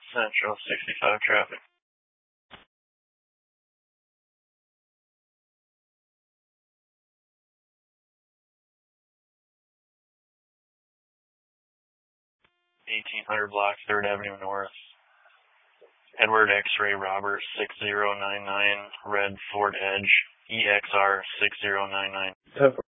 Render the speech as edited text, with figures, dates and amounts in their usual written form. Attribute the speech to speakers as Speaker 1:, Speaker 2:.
Speaker 1: Central 65 traffic. $1,800 block, 3rd Avenue North. Edward X-Ray Robert 6099, red Ford Edge, EXR 6099.